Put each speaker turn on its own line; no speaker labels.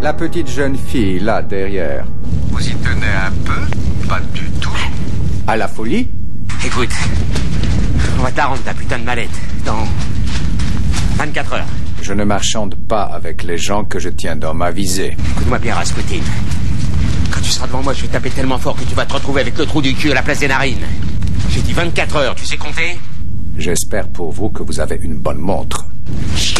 La petite jeune fille, là, derrière. Vous y tenez un peu? Pas du tout. À la folie?
Écoute, on va te la rendre ta putain de mallette dans 24 heures.
Je ne marchande pas avec les gens que je tiens dans ma visée.
Écoute-moi bien, Rasputin. Quand tu seras devant moi, je vais taper tellement fort que tu vas te retrouver avec le trou du cul à la place des narines. J'ai dit 24 heures, tu sais compter?
J'espère pour vous que vous avez une bonne montre.
Chien.